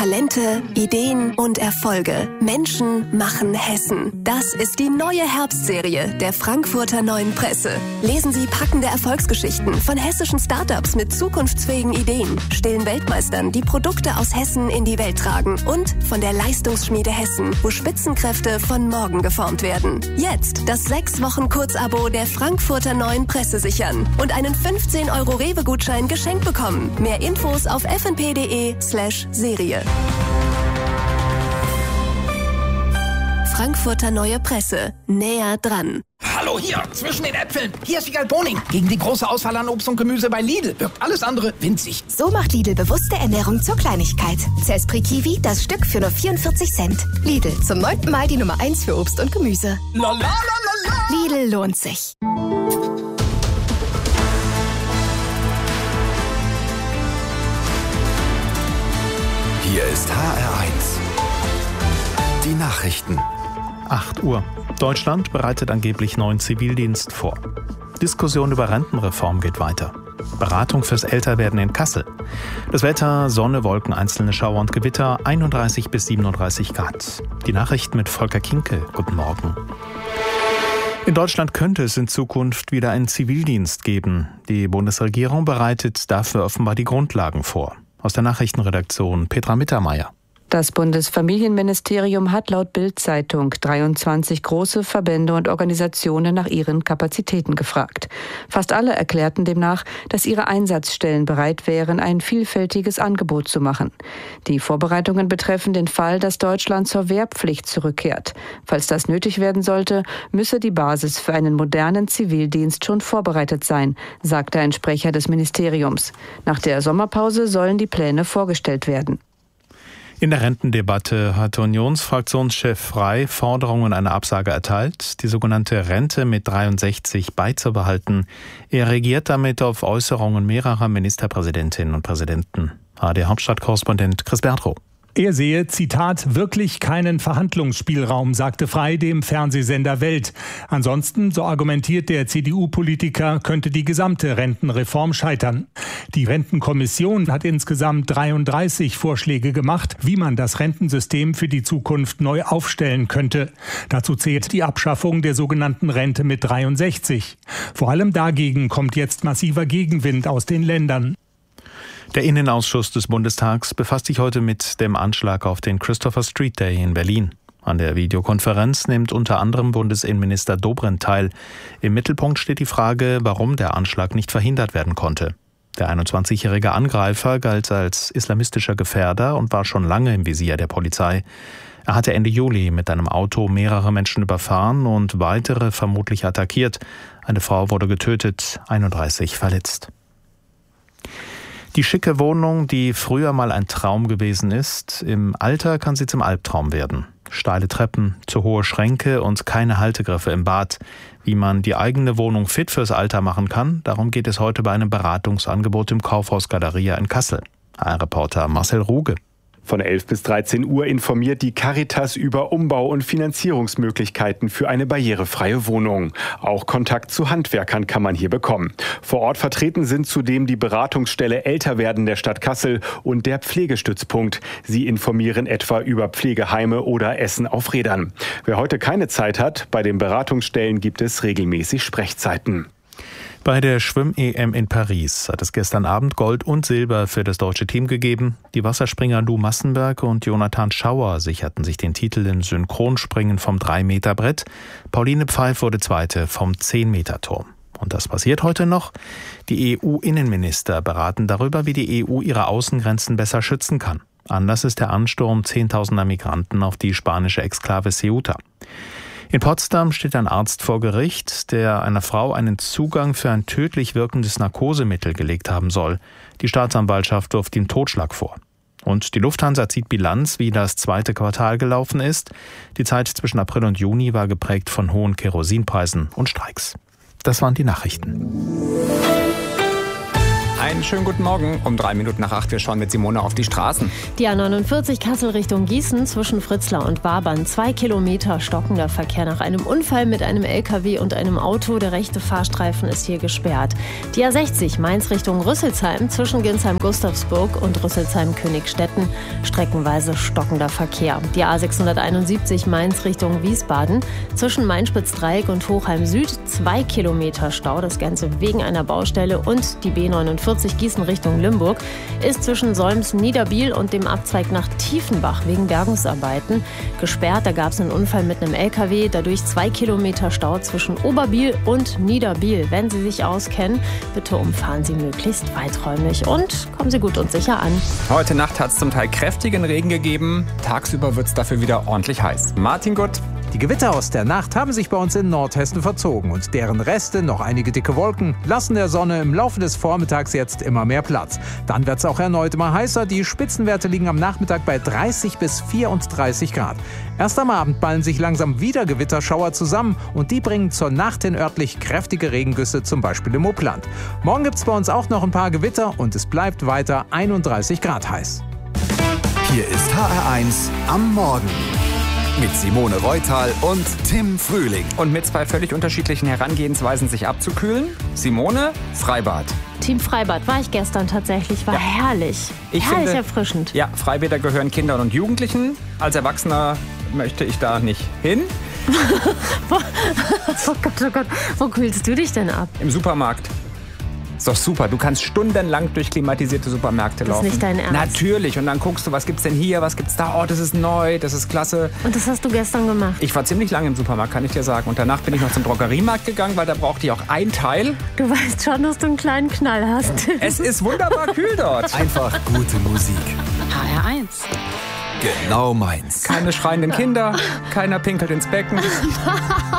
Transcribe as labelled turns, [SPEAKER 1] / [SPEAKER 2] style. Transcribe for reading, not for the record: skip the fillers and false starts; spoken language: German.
[SPEAKER 1] Talente, Ideen und Erfolge. Menschen machen Hessen. Das ist die neue Herbstserie der Frankfurter Neuen Presse. Lesen Sie packende Erfolgsgeschichten von hessischen Startups mit zukunftsfähigen Ideen, stillen Weltmeistern, die Produkte aus Hessen in die Welt tragen und von der Leistungsschmiede Hessen, wo Spitzenkräfte von morgen geformt werden. Jetzt das 6-Wochen-Kurzabo der Frankfurter Neuen Presse sichern und einen 15 € Rewe-Gutschein geschenkt bekommen. Mehr Infos auf fnp.de/Serie. Frankfurter Neue Presse. Näher dran.
[SPEAKER 2] Hallo, hier, zwischen den Äpfeln. Hier ist Wiegald Boning. Gegen die große Auswahl an Obst und Gemüse bei Lidl wirkt alles andere winzig.
[SPEAKER 3] So macht Lidl bewusste Ernährung zur Kleinigkeit. Zespri Kiwi, das Stück für nur 44 Cent. Lidl, zum 9. Mal die Nummer 1 für Obst und Gemüse.
[SPEAKER 2] La, la, la, la, la.
[SPEAKER 3] Lidl lohnt sich.
[SPEAKER 4] Hier ist HR1. Die Nachrichten.
[SPEAKER 5] 8 Uhr. Deutschland bereitet angeblich neuen Zivildienst vor. Diskussion über Rentenreform geht weiter. Beratung fürs Älterwerden in Kassel. Das Wetter, Sonne, Wolken, einzelne Schauer und Gewitter, 31 bis 37 Grad. Die Nachrichten mit Volker Kinkel. Guten Morgen. In Deutschland könnte es in Zukunft wieder einen Zivildienst geben. Die Bundesregierung bereitet dafür offenbar die Grundlagen vor. Aus der Nachrichtenredaktion Petra Mittermeier.
[SPEAKER 6] Das Bundesfamilienministerium hat laut Bild-Zeitung 23 große Verbände und Organisationen nach ihren Kapazitäten gefragt. Fast alle erklärten demnach, dass ihre Einsatzstellen bereit wären, ein vielfältiges Angebot zu machen. Die Vorbereitungen betreffen den Fall, dass Deutschland zur Wehrpflicht zurückkehrt. Falls das nötig werden sollte, müsse die Basis für einen modernen Zivildienst schon vorbereitet sein, sagte ein Sprecher des Ministeriums. Nach der Sommerpause sollen die Pläne vorgestellt werden.
[SPEAKER 5] In der Rentendebatte hat Unionsfraktionschef Frey Forderungen einer Absage erteilt, die sogenannte Rente mit 63 beizubehalten. Er reagiert damit auf Äußerungen mehrerer Ministerpräsidentinnen und Präsidenten. ARD-Hauptstadtkorrespondent Chris Bertrow.
[SPEAKER 7] Er sehe, Zitat, wirklich keinen Verhandlungsspielraum, sagte Frey dem Fernsehsender Welt. Ansonsten, so argumentiert der CDU-Politiker, könnte die gesamte Rentenreform scheitern. Die Rentenkommission hat insgesamt 33 Vorschläge gemacht, wie man das Rentensystem für die Zukunft neu aufstellen könnte. Dazu zählt die Abschaffung der sogenannten Rente mit 63. Vor allem dagegen kommt jetzt massiver Gegenwind aus den Ländern.
[SPEAKER 5] Der Innenausschuss des Bundestags befasst sich heute mit dem Anschlag auf den Christopher Street Day in Berlin. An der Videokonferenz nimmt unter anderem Bundesinnenminister Dobrindt teil. Im Mittelpunkt steht die Frage, warum der Anschlag nicht verhindert werden konnte. Der 21-jährige Angreifer galt als islamistischer Gefährder und war schon lange im Visier der Polizei. Er hatte Ende Juli mit einem Auto mehrere Menschen überfahren und weitere vermutlich attackiert. Eine Frau wurde getötet, 31 verletzt. Die schicke Wohnung, die früher mal ein Traum gewesen ist, im Alter kann sie zum Albtraum werden. Steile Treppen, zu hohe Schränke und keine Haltegriffe im Bad. Wie man die eigene Wohnung fit fürs Alter machen kann, darum geht es heute bei einem Beratungsangebot im Kaufhaus Galeria in Kassel. HR-Reporter Marcel Ruge.
[SPEAKER 8] Von 11 bis 13 Uhr informiert die Caritas über Umbau- und Finanzierungsmöglichkeiten für eine barrierefreie Wohnung. Auch Kontakt zu Handwerkern kann man hier bekommen. Vor Ort vertreten sind zudem die Beratungsstelle Älterwerden der Stadt Kassel und der Pflegestützpunkt. Sie informieren etwa über Pflegeheime oder Essen auf Rädern. Wer heute keine Zeit hat, bei den Beratungsstellen gibt es regelmäßig Sprechzeiten.
[SPEAKER 5] Bei der Schwimm-EM in Paris hat es gestern Abend Gold und Silber für das deutsche Team gegeben. Die Wasserspringer Lou Massenberg und Jonathan Schauer sicherten sich den Titel im Synchronspringen vom 3-Meter-Brett. Pauline Pfeif wurde Zweite vom 10-Meter-Turm. Und das passiert heute noch. Die EU-Innenminister beraten darüber, wie die EU ihre Außengrenzen besser schützen kann. Anlass ist der Ansturm Zehntausender Migranten auf die spanische Exklave Ceuta. In Potsdam steht ein Arzt vor Gericht, der einer Frau einen Zugang für ein tödlich wirkendes Narkosemittel gelegt haben soll. Die Staatsanwaltschaft wirft ihm Totschlag vor. Und die Lufthansa zieht Bilanz, wie das zweite Quartal gelaufen ist. Die Zeit zwischen April und Juni war geprägt von hohen Kerosinpreisen und Streiks. Das waren die Nachrichten.
[SPEAKER 9] Einen schönen guten Morgen. Um 8:03. Wir schauen mit Simone auf die Straßen.
[SPEAKER 10] Die A49 Kassel Richtung Gießen zwischen Fritzlar und Wabern. 2 Kilometer stockender Verkehr nach einem Unfall mit einem LKW und einem Auto. Der rechte Fahrstreifen ist hier gesperrt. Die A60 Mainz Richtung Rüsselsheim zwischen Ginsheim-Gustavsburg und Rüsselsheim-Königstetten. Streckenweise stockender Verkehr. Die A671 Mainz Richtung Wiesbaden zwischen Main-Spitz-Dreieck und Hochheim Süd. 2 Kilometer Stau. Das Ganze wegen einer Baustelle. Und die B49 Gießen Richtung Limburg ist zwischen Solms-Niederbiel und dem Abzweig nach Tiefenbach wegen Bergungsarbeiten gesperrt. Da gab es einen Unfall mit einem LKW, dadurch 2 Kilometer Stau zwischen Oberbiel und Niederbiel. Wenn Sie sich auskennen, bitte umfahren Sie möglichst weiträumig und kommen Sie gut und sicher an.
[SPEAKER 9] Heute Nacht hat es zum Teil kräftigen Regen gegeben. Tagsüber wird es dafür wieder ordentlich heiß. Martin Gutt.
[SPEAKER 11] Die Gewitter aus der Nacht haben sich bei uns in Nordhessen verzogen und deren Reste, noch einige dicke Wolken, lassen der Sonne im Laufe des Vormittags jetzt immer mehr Platz. Dann wird es auch erneut immer heißer. Die Spitzenwerte liegen am Nachmittag bei 30 bis 34 Grad. Erst am Abend ballen sich langsam wieder Gewitterschauer zusammen und die bringen zur Nacht hin örtlich kräftige Regengüsse, zum Beispiel im Upland. Morgen gibt es bei uns auch noch ein paar Gewitter und es bleibt weiter 31 Grad heiß.
[SPEAKER 4] Hier ist HR1 am Morgen. Mit Simone Reutal und Tim Frühling.
[SPEAKER 9] Und mit zwei völlig unterschiedlichen Herangehensweisen, sich abzukühlen. Simone, Freibad.
[SPEAKER 10] Team Freibad war ich gestern tatsächlich, war herrlich. Herrlich erfrischend.
[SPEAKER 9] Ja, Freibäder gehören Kindern und Jugendlichen. Als Erwachsener möchte ich da nicht hin.
[SPEAKER 10] Oh Gott, wo kühlst du dich denn ab?
[SPEAKER 9] Im Supermarkt. Ist doch super. Du kannst stundenlang durch klimatisierte Supermärkte laufen.
[SPEAKER 10] Das ist nicht dein Ernst?
[SPEAKER 9] Natürlich. Und dann guckst du, was gibt's denn hier, was gibt's da? Oh, das ist neu, das ist klasse.
[SPEAKER 10] Und das hast du gestern gemacht?
[SPEAKER 9] Ich war ziemlich lange im Supermarkt, kann ich dir sagen. Und danach bin ich noch zum Drogeriemarkt gegangen, weil da brauchte ich auch ein Teil.
[SPEAKER 10] Du weißt schon, dass du einen kleinen Knall hast.
[SPEAKER 9] Es ist wunderbar kühl dort.
[SPEAKER 4] Einfach gute Musik.
[SPEAKER 1] HR1.
[SPEAKER 4] Genau meins.
[SPEAKER 9] Keine schreienden Kinder, keiner pinkelt ins Becken.